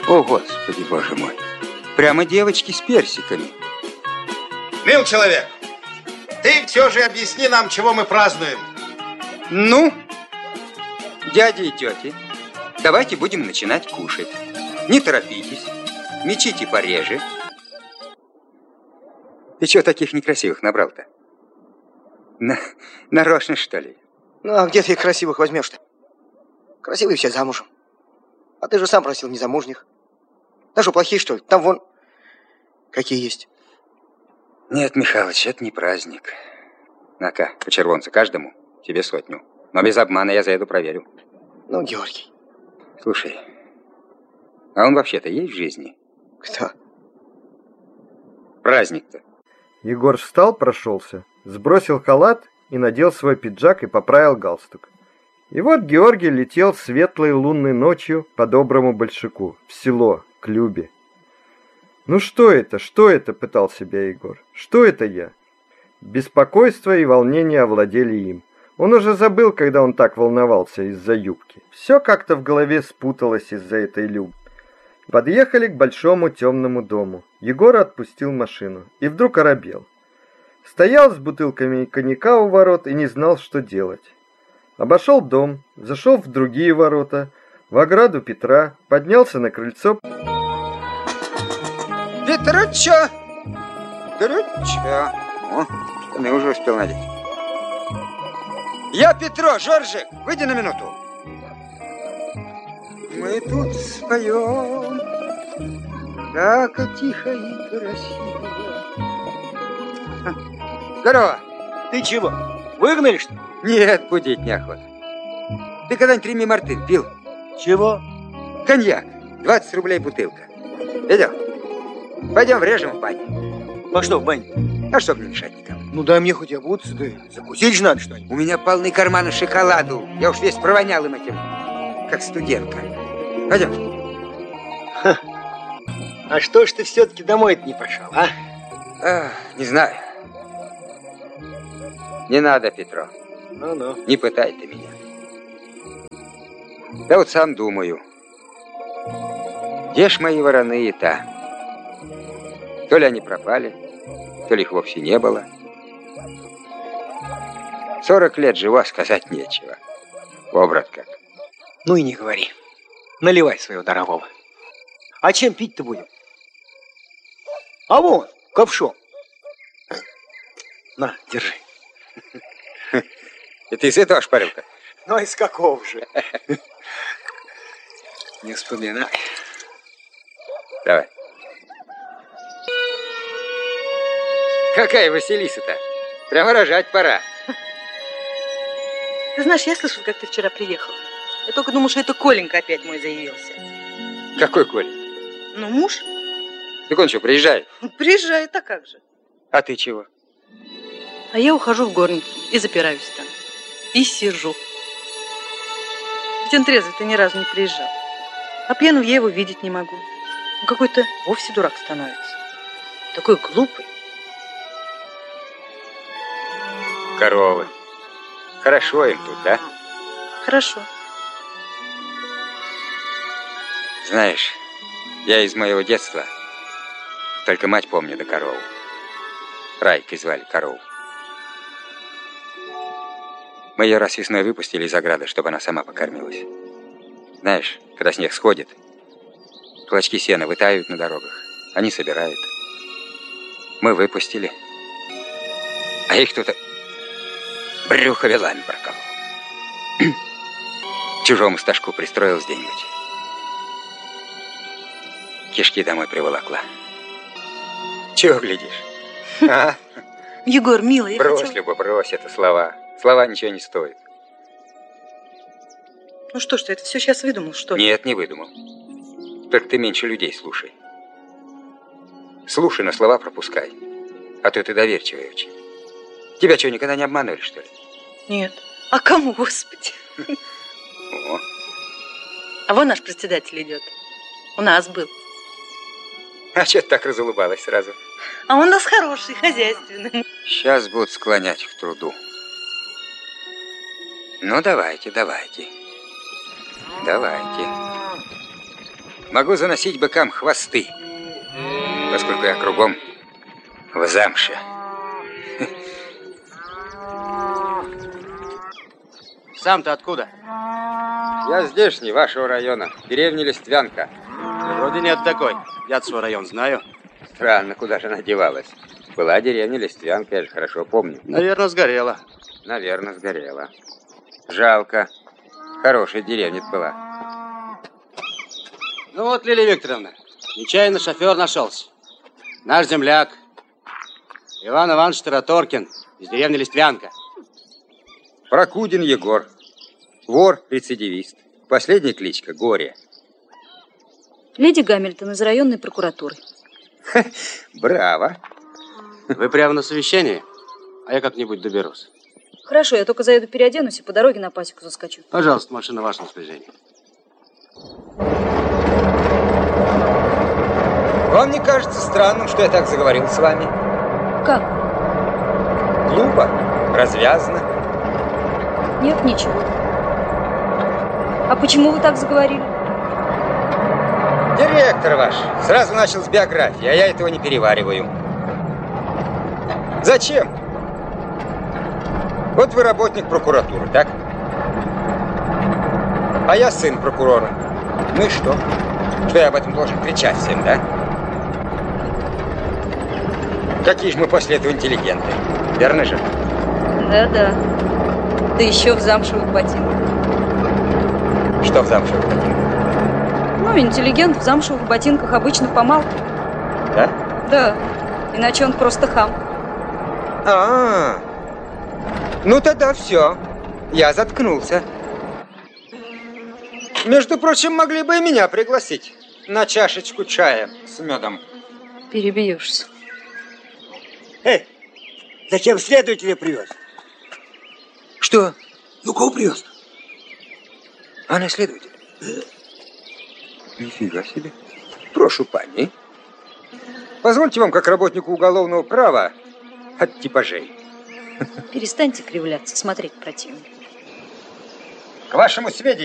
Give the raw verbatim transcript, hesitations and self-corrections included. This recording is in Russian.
О, Господи, Боже мой. Прямо девочки с персиками. Мил человек, ты все же объясни нам, чего мы празднуем. Ну, дяди и тети, давайте будем начинать кушать. Не торопитесь, мечите пореже. Ты чего таких некрасивых набрал-то? На, нарочно, что ли? Ну, а где ты их красивых возьмешь-то? Красивые все замужем. А ты же сам просил незамужних. Да что, плохие, что ли? Там вон какие есть. Нет, Михалыч, это не праздник. На-ка, по червонцу каждому, тебе сотню. Но без обмана я заеду, проверю. Ну, Георгий. Слушай, а он вообще-то есть в жизни? Кто? Праздник-то. Егор встал, прошелся, сбросил халат и надел свой пиджак и поправил галстук. И вот Георгий летел светлой лунной ночью по доброму Большаку, в село, к Любе. «Ну что это, что это?» — пытал себя Егор. «Что это я?» Беспокойство и волнение овладели им. Он уже забыл, когда он так волновался из-за юбки. Все как-то в голове спуталось из-за этой Любы. Подъехали к большому темному дому. Егор отпустил машину и вдруг оробел. Стоял с бутылками коньяка у ворот и не знал, что делать. Обошел дом, зашел в другие ворота, в ограду Петра, поднялся на крыльцо. Петруча! Петруча! О, штаны уже успел надеть. Я Петро, Жоржик, выйди на минуту. Мы тут споем, так тихо и красиво. Здорово. Ты чего, выгнали, что ли? Нет, будить неохота. Ты когда-нибудь Реми Мартын пил? Чего? Коньяк, двадцать рублей бутылка. Видел? Пойдем врежем в баню. А что в бане? А чтоб не мешать никому. Ну дай мне хоть обуться, да закусить же надо что-нибудь. У меня полный карман шоколаду. Я уж весь провонял им этим, как студентка. Пойдем. Ха. А что ж ты все-таки домой-то не пошел, а? Ах, не знаю. Не надо, Петро. Ну-ну. Не пытай ты меня. Да вот сам думаю. Где ж мои вороные-то? То ли они пропали, то ли их вовсе не было. Сорок лет живу, а сказать нечего. О, брат, как. Ну и не говори. Наливай своего дорогого. А чем пить-то будем? А вон, ковшом. На, держи. И ты из этого шпарил-то? Ну, из какого же? Не вспоминай. Давай. Какая Василиса-то? Прямо рожать пора. Ты знаешь, я слышал, как ты вчера приехал. Я только думал, что это Коленька опять мой заявился. Какой Коля? Ну, муж. Так он что, приезжает? Приезжает, а как же? А ты чего? А я ухожу в горницу и запираюсь там. И сижу. Ведь он трезвый-то ни разу не приезжал. А пьяную я его видеть не могу. Он какой-то вовсе дурак становится. Такой глупый. Коровы. Хорошо им тут, да? Хорошо. Знаешь, я из моего детства только мать помню да корову. Райкой звали корову. Мы ее раз весной выпустили из ограды, чтобы она сама покормилась. Знаешь, когда снег сходит, клочки сена вытают на дорогах. Они собирают. Мы выпустили. А их кто-то брюхо вилами проколол. Чужому стажку пристроилась где-нибудь. Кишки домой приволокла. Чего глядишь? А? Егор, милый, я Брось, хотела... Люба, брось, это слова. Слова ничего не стоят. Ну что ж ты, это все сейчас выдумал, что ли? Нет, не выдумал. Только ты меньше людей слушай. Слушай, но слова пропускай. А то ты доверчивый очень. Тебя что, никогда не обманывали, что ли? Нет. А кому, Господи? О. А вон наш председатель идет. У нас был. А что ты так разулыбалась сразу? А он у нас хороший, хозяйственный. Сейчас будут склонять к труду. Ну, давайте, давайте. Давайте. могу заносить быкам хвосты, поскольку я кругом в замше. Сам-то откуда? Я здешний, вашего района, деревня Листвянка. Да вроде нет такой. Я свой район знаю. Странно, куда же она девалась? Была деревня Листвянка, я же хорошо помню. Наверное, сгорела. Наверное, сгорела. Жалко. Хорошая деревня была. Ну вот, Лилия Викторовна, нечаянно шофер нашелся. Наш земляк. Иван Иванович Тараторкин из деревни Листвянка. Прокудин Егор. Вор-рецидивист. Последняя кличка Горе. Леди Гамильтон из районной прокуратуры. Ха, браво. Вы прямо на совещании? А я как-нибудь доберусь. Хорошо, я только заеду переоденусь и по дороге на пасеку заскочу. Пожалуйста, машина в вашем распоряжении. Вам не кажется странным, что я так заговорил с вами? Как? Глупо, развязно. Нет, ничего. А почему вы так заговорили? Директор ваш сразу начал с биографии, а я этого не перевариваю. Зачем? Вот вы работник прокуратуры, так? А я сын прокурора. Ну и что? Что я об этом должен кричать всем, да? Какие же мы после этого интеллигенты, верно же? Да-да. Да еще в замшевых ботинках. Что в замшевых ботинках? Ну, интеллигент в замшевых ботинках обычно помалкивает. Да? Да. Иначе он просто хам. А-а-а. Ну тогда все. Я заткнулся. Между прочим, могли бы и меня пригласить на чашечку чая с медом. Перебьешься. Эй, зачем следователя привез? Что? Ну, кого привез? Она следователь. Нифига себе. Прошу, пани. Позвольте вам, как работнику уголовного права, от типажей. Перестаньте кривляться, смотреть противно. К вашему сведению.